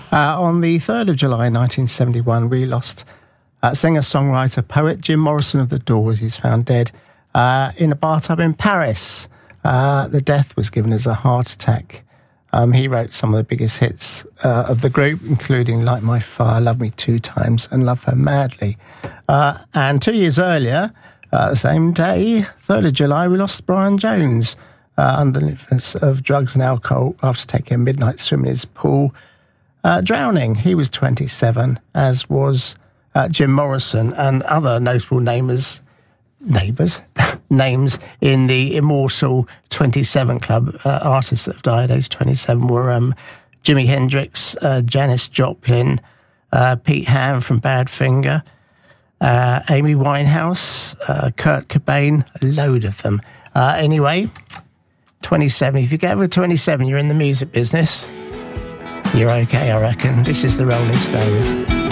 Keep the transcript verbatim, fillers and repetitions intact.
Uh, on the third of July nineteen seventy-one, we lost uh, singer-songwriter, poet Jim Morrison of The Doors. He's found dead uh, in a bathtub in Paris. Uh, the death was given as a heart attack. Um, he wrote some of the biggest hits uh, of the group, including Light My Fire, Love Me Two Times, and Love Her Madly. Uh, and two years earlier, uh, the same day, third of July, we lost Brian Jones uh, under the influence of drugs and alcohol after taking a midnight swim in his pool, uh, drowning. He was twenty-seven, as was uh, Jim Morrison, and other notable namers. Neighbours, names in the immortal twenty-seven Club. Uh, artists that have died age twenty-seven were um, Jimi Hendrix, uh, Janis Joplin, uh, Pete Ham from Badfinger, uh, Amy Winehouse, uh, Kurt Cobain, a load of them. Uh, anyway, twenty-seven. If you get over twenty-seven, you're in the music business. You're okay, I reckon. This is the Rolling Stones.